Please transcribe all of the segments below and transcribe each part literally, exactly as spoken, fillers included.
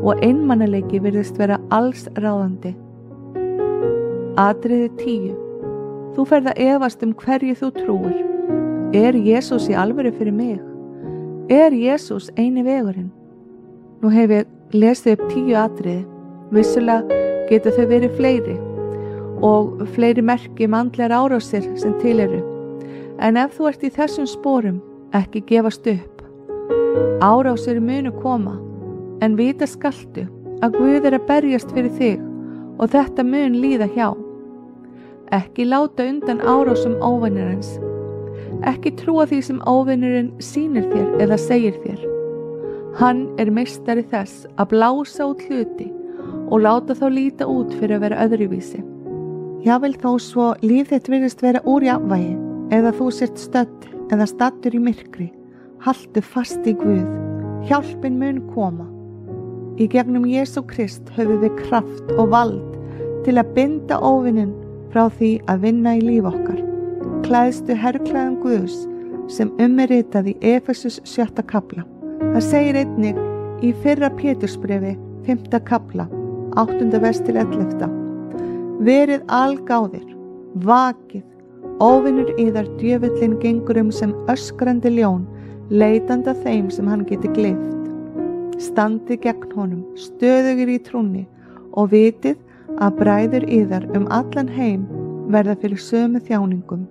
og einmanaleiki virðist vera alls ráðandi. Atriði tíu. Þú ferð að efast um hverju þú trúir. Er Jesús í alvöru fyrir mig? Er Jesús eini vegurinn? Nú hef ég lesið upp tíu atriði. Vissulega geta þau verið fleiri og fleiri merki um andlegar árásir sem til eru. En ef þú ert í þessum sporum, ekki gefast upp. Árásir munu koma, en vita skaltu að Guð er að berjast fyrir þig og þetta mun líða hjá. Ekki láta undan árásum óvinarins. Ekki trúa því sem óvinurinn sýnir þér eða segir þér. Hann er meistari þess að blása út hluti og láta þá líta út fyrir að vera öðruvísi. Jafnvel þó svo líf þitt virðist vera úr jafnvægi eða þú sért stödd eða staddur í myrkri, haltu fast í Guð. Hjálpin mun koma. Í gegnum Jesú Krist höfum við kraft og vald til að binda óvinnin frá því að vinna í líf okkar. Klæðstu herklæðum Guðs sem umritað í Efesus sjötta kafla. Það segir einnig í fyrra Pétursbrefi fimmta kafla, áttunda vers til ellefta. Verið algáðir, vakið, óvinur yðar djöfullinn gengur um sem öskrandi ljón, leitandi að þeim sem hann geti gleypt. Standi gegn honum, stöðugir í trúnni og vitið að bræður yðar um allan heim verða fyrir sömu þjáningum.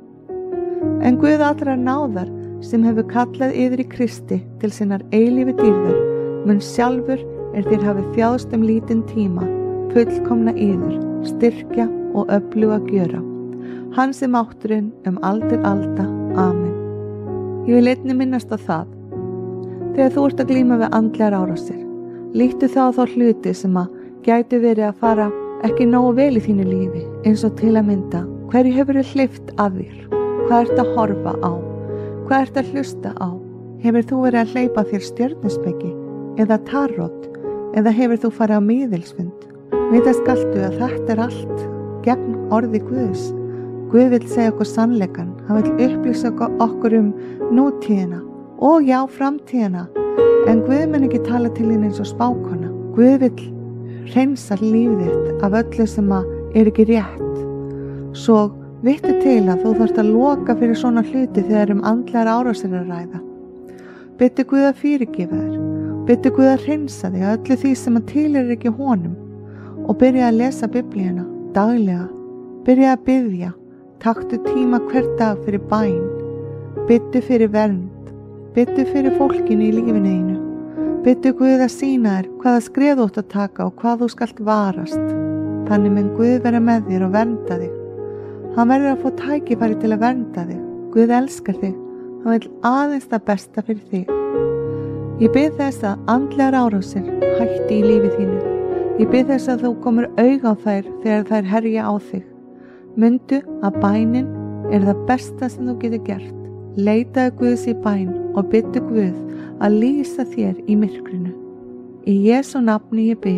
En Guð allrar náðar sem hefur kallað yður í Kristi til sinnar eilífi dýrðar mun sjálfur er þér hafið þjáðst um lítinn tíma fullkomna yður, styrkja og öfluga gjöra. Hann sem átturinn um aldir alda. Amen. Ég vil einnig minnast á það. Þegar þú ert að glíma við andlegar árásir, líktu þá þá hluti sem að gætu verið að fara ekki nógu vel í þínu lífi, eins og til að mynda hverju hefur þið hleypt af þér, hvað ert að horfa á, hvað ert að hlusta á, hefur þú verið að hleypa þér stjörnuspeki eða tarot, eða hefur þú farið á miðilsfund. Vita skaltu að þetta er allt gegn orði Guðs. Guð vill segja okkur sannleikan, hann vill upplýsa okkur um nútíðina og já framtíðina, en Guð mun ekki tala til þín eins og spákona. Guð vill hreinsa lífið þitt af öllu sem að er ekki rétt. Svo vittu til að þú þarft að loka fyrir svona hluti þegar um andlegar árásir að ræða. Bittu Guð að fyrirgefa þér, bittu Guð að hreinsa þig að öllu því sem að til er ekki honum og byrja að lesa Biblíuna daglega, byrja að biðja, taktu tíma hver dag fyrir bæn, bittu fyrir vernd, bittu fyrir fólkinu í lífinu einu. Bittu Guð að sýna þér hvaða skref þú átt að taka og hvað þú skalt varast. Þannig mun Guð vera með þér og vernda þig. Hann verður að fá tækifæri til að vernda þig. Guð elskar þig. Hann vill aðeins það besta fyrir þig. Ég bið þess að andlegar árásir hætti í lífi þínu. Ég bið þess að þú komur auga á þær þegar þær herja á þig. Mundu að bænin er það besta sem þú getur gert. Leitaðu Guðs í bæn og bittu Guð að lýsa þér í myrkrinu. Í Jesú nafni ég bið.